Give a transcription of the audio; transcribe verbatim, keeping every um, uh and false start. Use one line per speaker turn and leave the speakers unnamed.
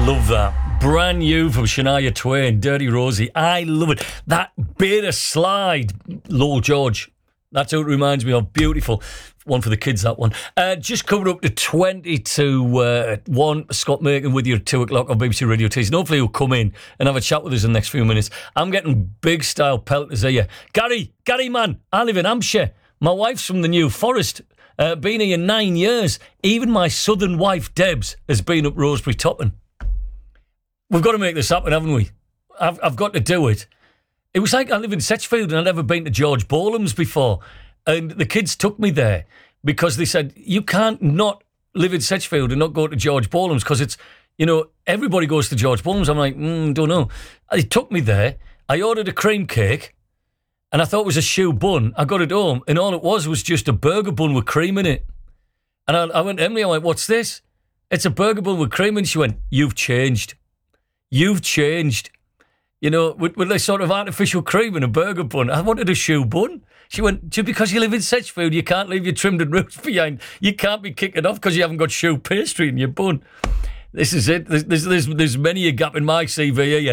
love that. Brand new from Shania Twain, Dirty Rosie. I love it. That bit of slide, Lowell George. That's what it reminds me of. Beautiful. One for the kids, that one. Uh, just coming up to twenty to uh, one. Scott Merkin with you at two o'clock on B B C Radio T. And hopefully he'll come in and have a chat with us in the next few minutes. I'm getting big style pelters here. Gary, Gary, man, I live in Hampshire. My wife's from the New Forest. Uh, been here nine years. Even my southern wife, Debs, has been up Rosebery Topping. We've got to make this happen, haven't we? I've, I've got to do it. It was like I live in Setchfield and I'd never been to George Bolam's before. And the kids took me there because they said, you can't not live in Setchfield and not go to George Bolam's because it's, you know, everybody goes to George Bolam's. I'm like, mm, don't know. They took me there. I ordered a cream cake and I thought it was a shoe bun. I got it home and all it was was just a burger bun with cream in it. And I, I went to Emily, I went, what's this? It's a burger bun with cream. And she went, you've changed. You've changed. You know, with, with this sort of artificial cream in a burger bun. I wanted a shoe bun. She went, just because you live in Setchfield, you can't leave your trimmed and roots behind. You can't be kicking off because you haven't got shoe pastry in your bun. This is it. There's, there's, there's, there's many a gap in my C V here.